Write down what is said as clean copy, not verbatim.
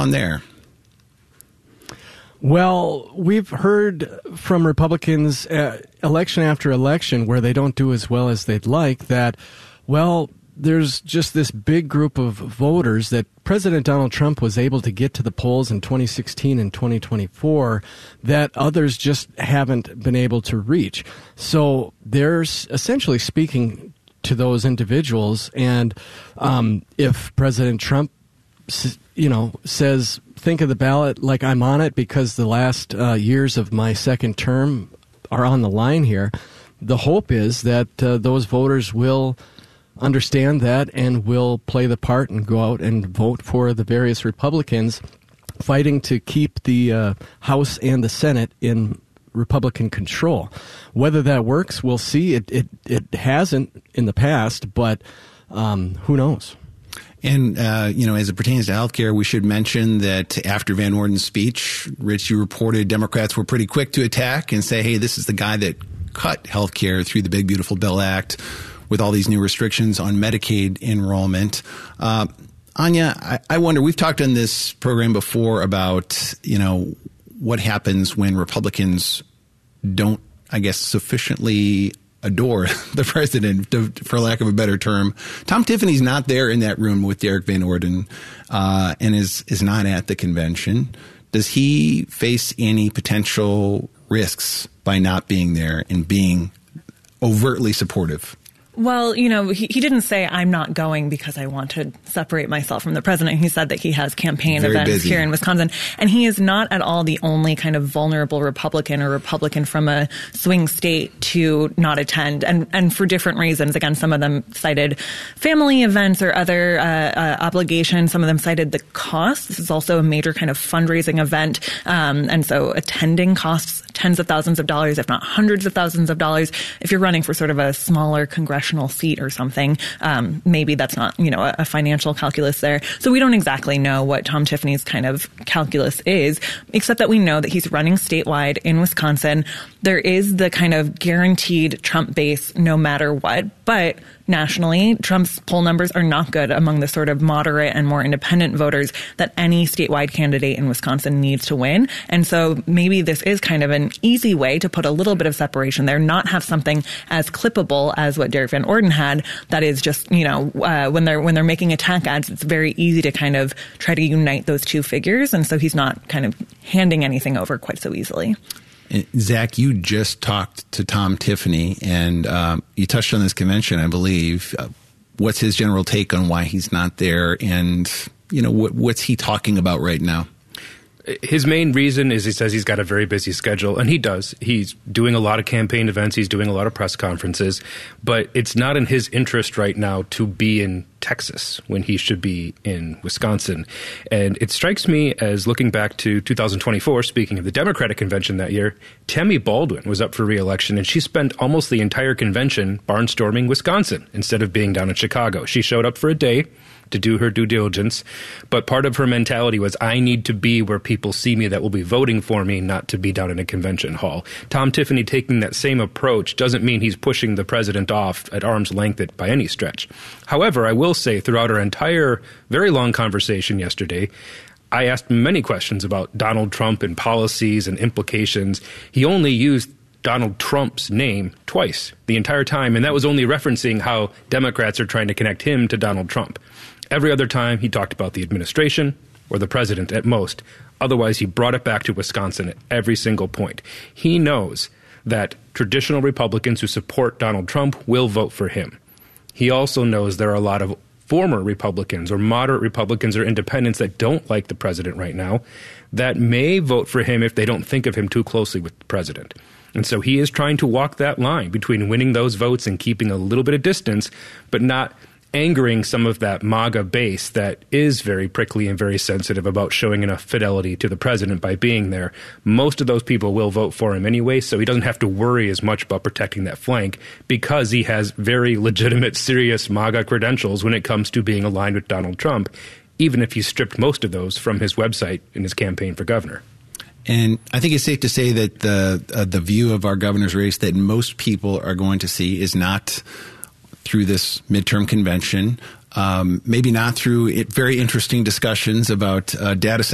on there? Well, we've heard from Republicans election after election where they don't do as well as they'd like that, well, there's just this big group of voters that President Donald Trump was able to get to the polls in 2016 and 2024 that others just haven't been able to reach. So they're essentially speaking to those individuals. And if President Trump, says, think of the ballot like I'm on it because the last years of my second term are on the line here, the hope is that those voters will understand that and will play the part and go out and vote for the various Republicans fighting to keep the House and the Senate in Republican control. Whether that works, we'll see. It hasn't in the past, but who knows? And, as it pertains to healthcare, we should mention that after Van Orden's speech, Rich, you reported Democrats were pretty quick to attack and say, hey, this is the guy that cut healthcare through the Big Beautiful Bill Act with all these new restrictions on Medicaid enrollment. Anya, I wonder, we've talked on this program before about, what happens when Republicans don't, I guess, sufficiently adore the president, for lack of a better term. Tom Tiffany's not there in that room with Derek Van Orden and is not at the convention. Does he face any potential risks by not being there and being overtly supportive? Well, he didn't say I'm not going because I want to separate myself from the president. He said that he has campaign events here in Wisconsin. And he is not at all the only kind of vulnerable Republican or Republican from a swing state to not attend. And for different reasons. Again, some of them cited family events or other obligations. Some of them cited the cost. This is also a major kind of fundraising event. And so attending costs tens of thousands of dollars, if not hundreds of thousands of dollars. If you're running for sort of a smaller congressional seat or something, maybe that's not, a financial calculus there. So we don't exactly know what Tom Tiffany's kind of calculus is, except that we know that he's running statewide in Wisconsin. There is the kind of guaranteed Trump base no matter what, but nationally, Trump's poll numbers are not good among the sort of moderate and more independent voters that any statewide candidate in Wisconsin needs to win. And so maybe this is kind of an easy way to put a little bit of separation there, not have something as clippable as what Derek Van Orden had. That is just, when they're making attack ads, it's very easy to kind of try to unite those two figures. And so he's not kind of handing anything over quite so easily. Zach, you just talked to Tom Tiffany, and you touched on this convention, I believe. What's his general take on why he's not there, and what's he talking about right now? His main reason is he says he's got a very busy schedule, and he does. He's doing a lot of campaign events. He's doing a lot of press conferences, but it's not in his interest right now to be in Texas when he should be in Wisconsin. And it strikes me as looking back to 2024, speaking of the Democratic convention that year, Tammy Baldwin was up for re-election, and she spent almost the entire convention barnstorming Wisconsin instead of being down in Chicago. She showed up for a day to do her due diligence, but part of her mentality was, I need to be where people see me that will be voting for me, not to be down in a convention hall. Tom Tiffany taking that same approach doesn't mean he's pushing the president off at arm's length by any stretch. However, I will say throughout our entire very long conversation yesterday, I asked many questions about Donald Trump and policies and implications. He only used Donald Trump's name twice the entire time, and that was only referencing how Democrats are trying to connect him to Donald Trump. Every other time, he talked about the administration or the president at most. Otherwise, he brought it back to Wisconsin at every single point. He knows that traditional Republicans who support Donald Trump will vote for him. He also knows there are a lot of former Republicans or moderate Republicans or independents that don't like the president right now that may vote for him if they don't think of him too closely with the president. And so he is trying to walk that line between winning those votes and keeping a little bit of distance, but not angering some of that MAGA base that is very prickly and very sensitive about showing enough fidelity to the president by being there. Most of those people will vote for him anyway, so he doesn't have to worry as much about protecting that flank because he has very legitimate, serious MAGA credentials when it comes to being aligned with Donald Trump, even if he stripped most of those from his website in his campaign for governor. And I think it's safe to say that the view of our governor's race that most people are going to see is not through this midterm convention, maybe not through very interesting discussions about data